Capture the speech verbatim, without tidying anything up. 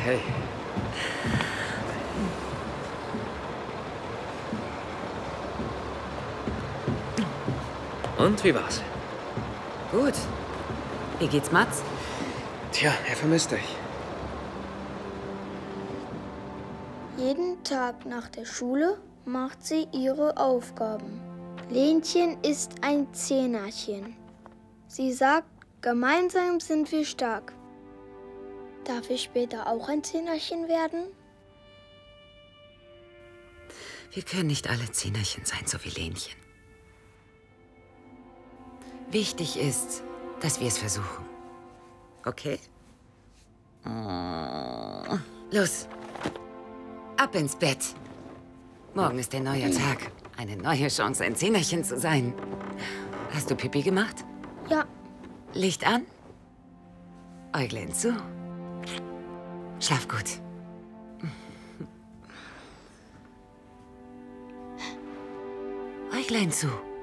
Hey. Und wie war's? Gut. Wie geht's Mats? Tja, er vermisst dich. Jeden Tag nach der Schule macht sie ihre Aufgaben. Lenchen ist ein Zehnerchen. Sie sagt, gemeinsam sind wir stark. Darf ich später auch ein Zehnerchen werden? Wir können nicht alle Zehnerchen sein, so wie Lenchen. Wichtig ist, dass wir es versuchen. Okay? Los. Ab ins Bett. Morgen ist ein neuer Tag. Eine neue Chance, ein Zehnerchen zu sein. Hast du Pipi gemacht? Ja. Licht an. Äuglein zu. Schlaf gut. Äuglein zu.